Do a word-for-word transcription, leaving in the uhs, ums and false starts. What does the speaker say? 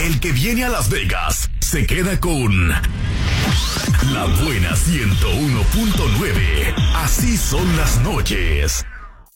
El que viene a Las Vegas se queda con La Buena ciento uno punto nueve. Así son las noches.